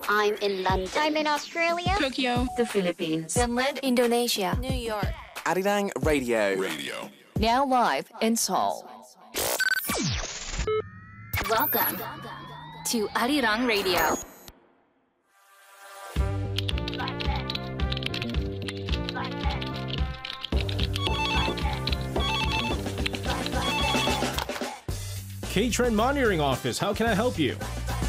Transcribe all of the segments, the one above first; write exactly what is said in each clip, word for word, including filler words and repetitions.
I'm in London. I'm in Australia. Tokyo. The Philippines. Finland. Indonesia. New York. Arirang Radio. Radio. Now live in Seoul. Welcome to Arirang Radio. K-Trend Monitoring Office, how can I help you?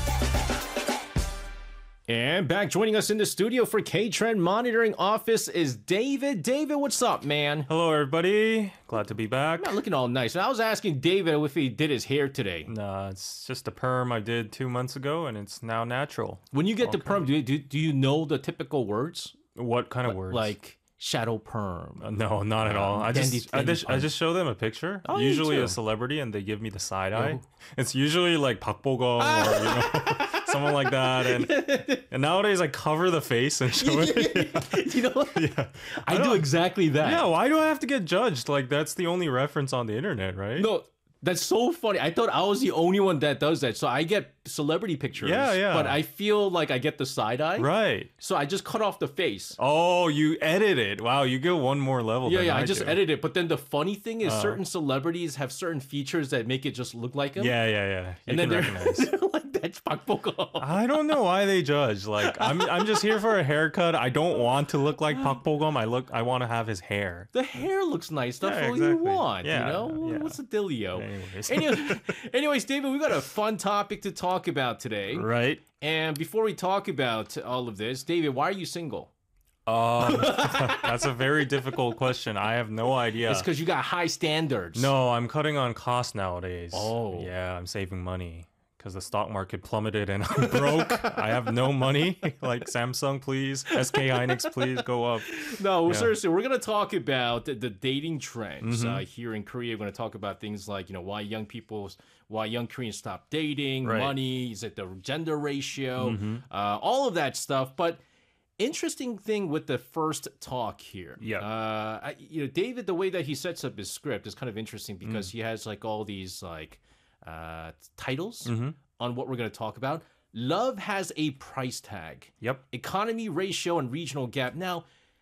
And back joining us in the studio for K-Trend Monitoring Office is David. David, what's up, man? Hello, everybody. Glad to be back. Not looking all nice. I was asking David if he did his hair today. Nah, it's just a perm I did two months ago, and it's now natural. When you get All the perm, do you, do, do you know the typical words? What kind of words? Like shadow perm. Uh, no, not at all. I Dandy- just, I dandy just, I perm. just show them a picture. Oh, you usually too. a celebrity, and they give me the side eye. Yo. It's usually like Park Bo-gum or you know, someone like that. And and nowadays I cover the face and show it. You know what? Yeah, I, do don't- exactly that. Yeah, why do I have to get judged? Like that's the only reference on the internet, right? No, that's so funny. I thought I was the only one that does that. So I get celebrity pictures. Yeah, yeah. But I feel like I get the side eye. Right. So I just cut off the face. Oh, you edit it. Wow, you go one more level. Yeah, than yeah, I I just do. edit it. But then the funny thing is, Uh. certain celebrities have certain features that make it just look like them. Yeah, yeah, yeah. You and can then recognize. they're like, that's Park Bo-gum. I don't know why they judge. Like, I'm, I'm just here for a haircut. I don't want to look like Park Bo-gum. I look, I want to have his hair. The hair looks nice. That's Yeah, all you exactly. want. Yeah, you know? yeah. What's the dealio? Anyways. Anyway, anyways, David, we got a fun topic to talk about today. Right. And before we talk about all of this, David, why are you single? Um, that's a very difficult question. I have no idea. It's because you got high standards. No, I'm cutting on costs nowadays. Oh. Yeah, I'm saving money because the stock market plummeted and I'm broke. I have no money. Like Samsung, please. S K Hynix, please go up. No, Yeah. seriously, we're going to talk about the, the dating trends Mm-hmm. uh, here in Korea. We're going to talk about things like, you know, why young people, why young Koreans stop dating, Right. money, is it the gender ratio, Mm-hmm. uh, all of that stuff. But interesting thing with the first talk here. Yeah. Uh, I, you know, David, the way that he sets up his script is kind of interesting Mm. because he has like all these like uh, titles Mm-hmm. on what we're going to talk about. Love has a price tag. Yep. Economy ratio and regional gap. Now,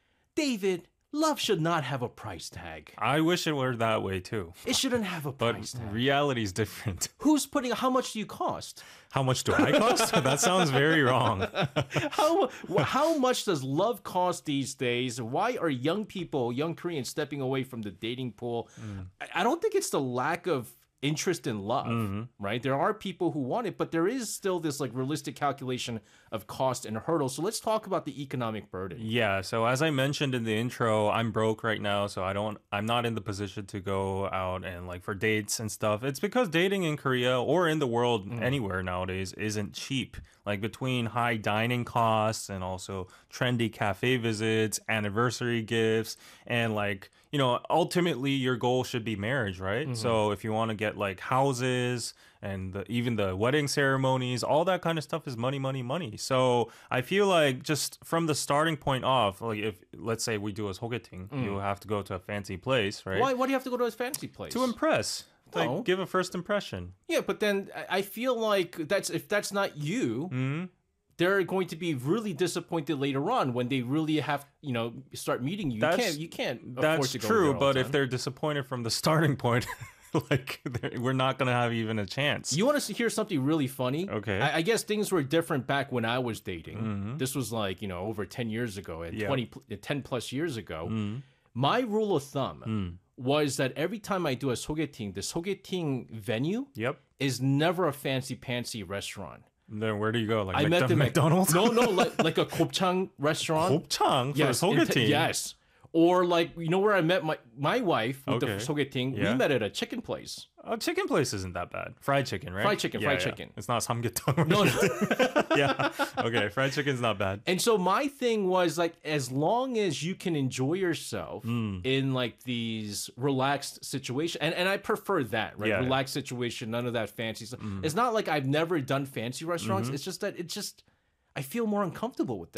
David, love should not have a price tag. I wish it were that way too. It shouldn't have a But price tag. reality's different. Who's putting? How much do you cost? How much do I cost? That sounds very wrong. How wh- how much does love cost these days? Why are young people, young Koreans, stepping away from the dating pool? Mm. I, I don't think it's the lack of interest in love, Mm-hmm. right? There are people who want it, but there is still this like realistic calculation of cost and hurdles. So let's talk about the economic burden. Yeah, so as I mentioned in the intro, I'm broke right now, so I don't I'm not in the position to go out and like for dates and stuff. It's because dating in Korea or in the world anywhere nowadays isn't cheap. Like between high dining costs and also trendy cafe visits, anniversary gifts, and like, you know, ultimately your goal should be marriage, right? So if you want to get like houses and the, even the wedding ceremonies, all that kind of stuff is money, money, money. So I feel like just from the starting point off, like if let's say we do a sogeting, you have to go to a fancy place, right? Why? Why do you have to go to a fancy place? To impress, like Oh. give a first impression. Yeah, but then I I feel like that's if that's not you, Mm-hmm. they're going to be really disappointed later on when they really have you know start meeting you. You That's- can't you can't afford That's to go true, there all but the if time. they're disappointed from the starting point, like they're- we're not gonna have even a chance. You want to hear something really funny? Okay. I, I guess things were different back when I was dating. This was like, you know, over ten years ago and Yeah. twenty, pl- ten plus years ago. My rule of thumb was that every time I do a sogeting, the sogeting venue Yep. is never a fancy pantsy restaurant. Then where do you go? Like I McDo- met them at- McDonald's? No, no, like, like a gopchang restaurant. 곱창 for Yes, in sogeting. Te- yes. Or like, you know where I met my, my wife with Okay. the sogeting? Yeah. We met at a chicken place. Oh, chicken place isn't that bad. Fried chicken, right? Fried chicken, Yeah, fried yeah. chicken. It's not samgyetang. No, no. yeah. Okay, fried chicken's not bad. And so my thing was like, as long as you can enjoy yourself Hmm. in like these relaxed situations, and, and I prefer that, right? Yeah. Relaxed situation, none of that fancy stuff. It's not like I've never done fancy restaurants. It's just that it's just, I feel more uncomfortable with that.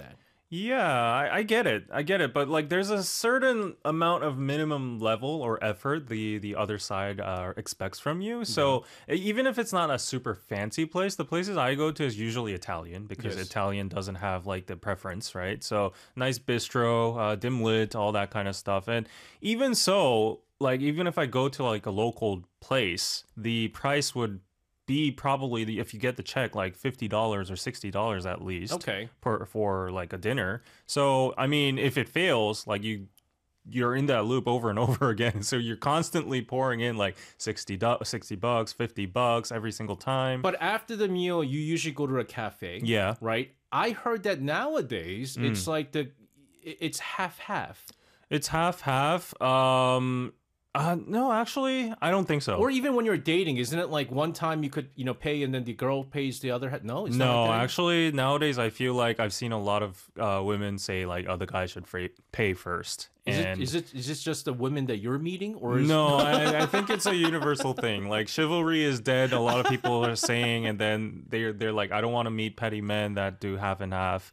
Yeah, I, I get it. I get it. But like there's a certain amount of minimum level or effort the the other side uh, expects from you. So e- even if it's not a super fancy place, the places I go to is usually Italian because Yes. Italian doesn't have like the preference, right? So nice bistro, uh, dim lit, all that kind of stuff. And even so, like even if I go to like a local place, the price would be probably the, if you get the check like fifty dollars or sixty dollars at least Okay. per, for like a dinner. So I mean, if it fails, like you you're in that loop over and over again. So you're constantly pouring in like sixty, do- sixty bucks, fifty bucks every single time. But after the meal, you usually go to a cafe. Yeah. Right? I heard that nowadays Mm. it's like the i- it's half half. It's half half. Um uh, no, actually, I don't think so. Or even when you're dating, isn't it like one time you could, you know, pay and then the girl pays the other half? No, it's not No, like that? actually, nowadays I feel like I've seen a lot of uh, women say like, "Oh, the guy should fra- pay first." Is And it is it is this just the women that you're meeting, or is no, I, I think it's a universal thing. Like chivalry is dead. A lot of people are saying, and then they're they're like, I don't want to meet petty men that do half and half.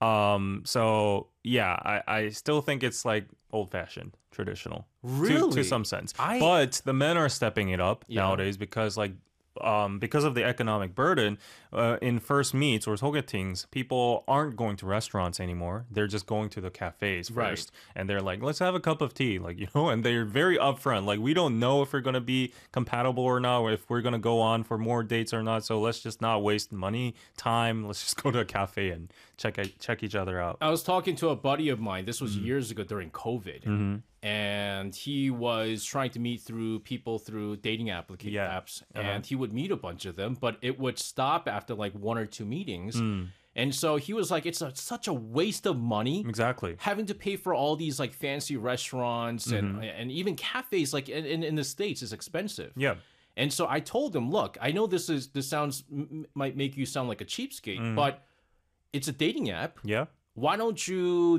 Um, so yeah, I, I still think it's like old fashioned, traditional, to, Really? to some sense. I- But the men are stepping it up Yeah. nowadays because like. Um, because of the economic burden, uh, in first meets or sogetings, people aren't going to restaurants anymore. They're just going to the cafes Right. first, and they're like, "Let's have a cup of tea," like you know. And they're very upfront. Like we don't know if we're gonna be compatible or not, or if we're gonna go on for more dates or not. So let's just not waste money, time. Let's just go to a cafe and check check each other out. I was talking to a buddy of mine. This was Mm-hmm. years ago during COVID, and he was trying to meet through people through dating application Yeah. apps, Uh-huh. and he would meet a bunch of them, but it would stop after like one or two meetings. Mm. And so he was like, "It's a, such a waste of money." Exactly. Having to pay for all these like fancy restaurants and Mm-hmm. and even cafes like in, in, in the States is expensive. Yeah. And so I told him, look, I know this is this sounds m- might make you sound like a cheapskate, Mm. but it's a dating app. Yeah. Why don't you